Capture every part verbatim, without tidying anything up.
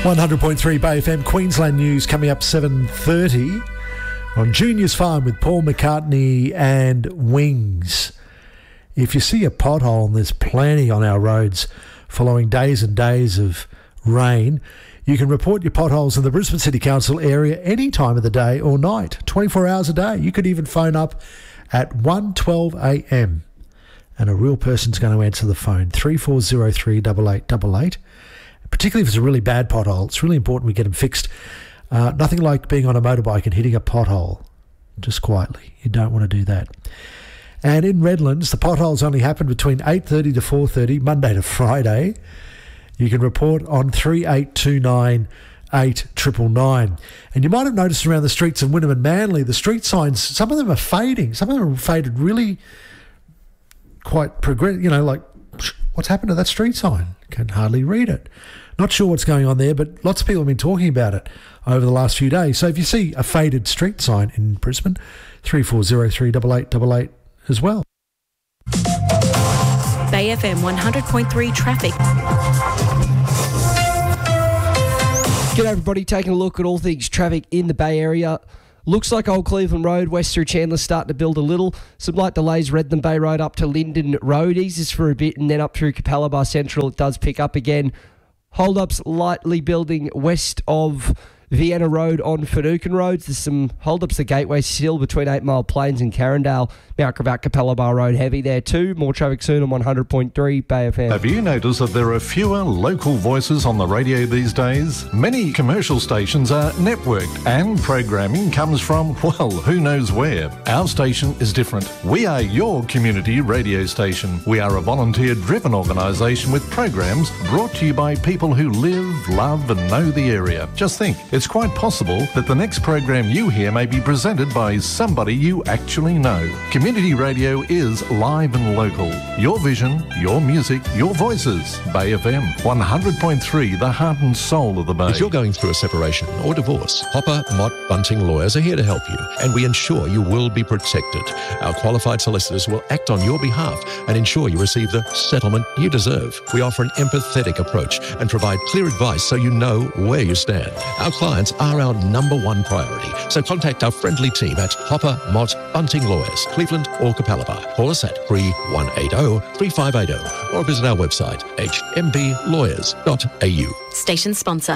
one hundred point three Bay F M, Queensland News coming up seven thirty on Junior's Farm with Paul McCartney and Wings. If you see a pothole, and there's plenty on our roads following days and days of rain, you can report your potholes in the Brisbane City Council area any time of the day or night, twenty-four hours a day. You could even phone up at one twelve a m and a real person's going to answer the phone, three four zero three, eight eight eight eight. Particularly if it's a really bad pothole, it's really important we get them fixed. Uh, nothing like being on a motorbike and hitting a pothole just quietly. You don't want to do that. And in Redlands, the potholes only happen between eight thirty to four thirty, Monday to Friday. You can report on three eight two nine, eight nine nine nine. And you might have noticed around the streets of Wynnum and Manly, the street signs, some of them are fading. Some of them are faded really quite progress. You know, like, what's happened to that street sign? Can hardly read it. Not sure what's going on there, but lots of people have been talking about it over the last few days. So if you see a faded street sign in Brisbane, three four zero three, eight eight eight eight as well. Bay F M one hundred point three traffic. G'day everybody, taking a look at all things traffic in the Bay Area. Looks like Old Cleveland Road, west through Chandler, starting to build a little. Some light delays, Redland Bay Road up to Lyndon Road. Eases for a bit, and then up through Capella Bar Central, it does pick up again. Hold-ups lightly building west of Vienna Road on Finucane Roads. There's some hold-ups at Gateway still between Eight Mile Plains and Carindale. Mount Gravatt, Capella Bar Road heavy there too. More traffic soon on one hundred point three Bay F M. Have you noticed that there are fewer local voices on the radio these days? Many commercial stations are networked and programming comes from, well, who knows where. Our station is different. We are your community radio station. We are a volunteer-driven organisation with programs brought to you by people who live, love and know the area. Just think, it's quite possible that the next program you hear may be presented by somebody you actually know. Community radio is live and local. Your vision, your music, your voices. Bay F M, one hundred point three, the heart and soul of the Bay. If you're going through a separation or divorce, Hopper, Mott, Bunting Lawyers are here to help you, and we ensure you will be protected. Our qualified solicitors will act on your behalf and ensure you receive the settlement you deserve. We offer an empathetic approach and provide clear advice so you know where you stand. Our clients are our number one priority, so contact our friendly team at Hopper, Mott, Bunting Lawyers, Cleveland or Capella Bar. Call us at three one eight zero, three five eight zero or visit our website h m b lawyers dot a u. Station sponsor.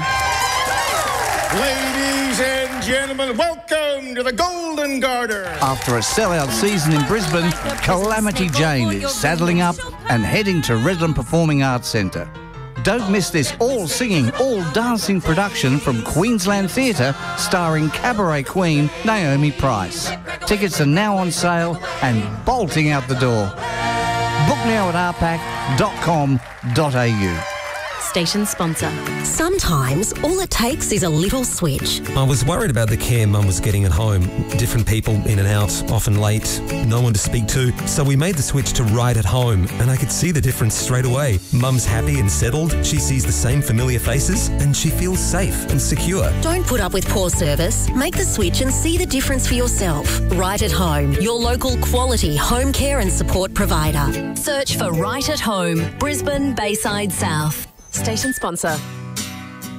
Ladies and gentlemen, welcome to the Golden Garter. After a sellout season in Brisbane, Calamity Jane is saddling up and heading to Redland Performing Arts Centre. Don't miss this all-singing, all-dancing production from Queensland Theatre starring cabaret queen Naomi Price. Tickets are now on sale and bolting out the door. Book now at r pac dot com dot a u. Station sponsor. Sometimes all it takes is a little switch. I was worried about the care Mum was getting at home. Different people in and out, often late, no one to speak to. So we made the switch to Right at Home, and I could see the difference straight away. Mum's happy and settled, she sees the same familiar faces, and she feels safe and secure. Don't put up with poor service. Make the switch and see the difference for yourself. Right at Home, your local quality home care and support provider. Search for Right at Home, Brisbane, Bayside South. Station sponsor.